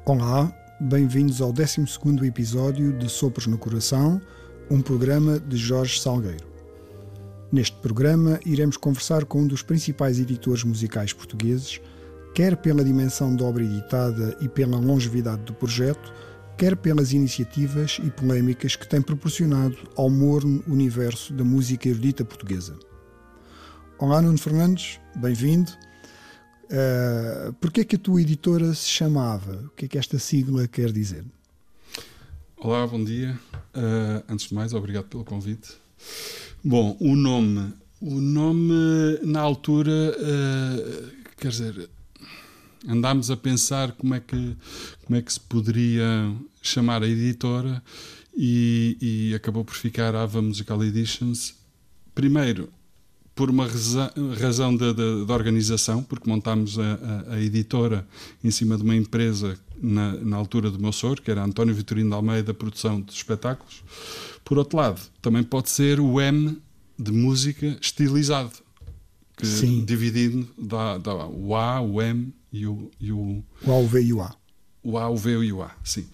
Olá, bem-vindos ao 12º episódio de Sopros no Coração, um programa de Jorge Salgueiro. Neste programa iremos conversar com um dos principais editores musicais portugueses, quer pela dimensão da obra editada e pela longevidade do projeto, quer pelas iniciativas e polémicas que tem proporcionado ao morno universo da música erudita portuguesa. Olá, Nuno Fernandes, bem-vindo. Porquê é que a tua editora se chamava? O que é que esta sigla quer dizer? Olá, bom dia. Antes de mais, obrigado pelo convite. Bom, o nome na altura, quer dizer, andámos a pensar como é que se poderia chamar a editora e acabou por ficar Ava Musical Editions. Primeiro, por uma razão da organização, porque montámos a editora em cima de uma empresa na altura do meu sogro, que era António Vitorino de Almeida, produção de espetáculos. Por outro lado, também pode ser o M de música estilizado, que Sim. Dividindo dá o A, o M e o O A, o V e o A. O A, o V e o A, sim.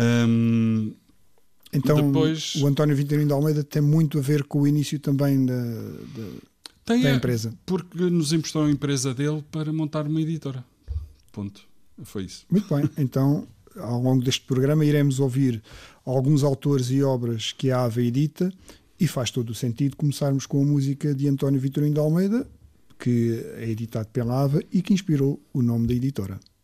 Então, depois, o António Vitorino de Almeida tem muito a ver com o início também da empresa. Porque nos emprestou a empresa dele para montar uma editora. Ponto. Foi isso. Muito bem. Então, ao longo deste programa iremos ouvir alguns autores e obras que a AVA edita e faz todo o sentido começarmos com a música de António Vitorino de Almeida, que é editado pela AVA e que inspirou o nome da editora.